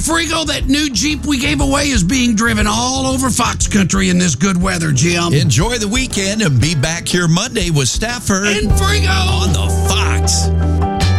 Frigo, that new Jeep we gave away is being driven all over Fox Country in this good weather, Jim. Enjoy the weekend and be back here Monday with Stafford and Frigo on the Fox.